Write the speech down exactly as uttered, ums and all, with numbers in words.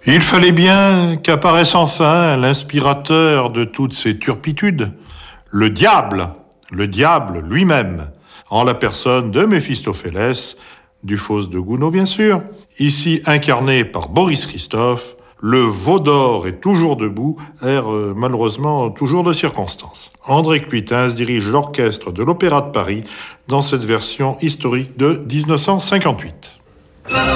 Il fallait bien qu'apparaisse enfin l'inspirateur de toutes ces turpitudes, le diable, le diable lui-même, en la personne de Méphistophélès, du Faust de Gounod bien sûr, ici incarné par Boris Christophe, le veau d'or est toujours debout, air euh, malheureusement toujours de circonstance. André Cpuitens dirige l'orchestre de l'Opéra de Paris dans cette version historique de dix-neuf cent cinquante-huit.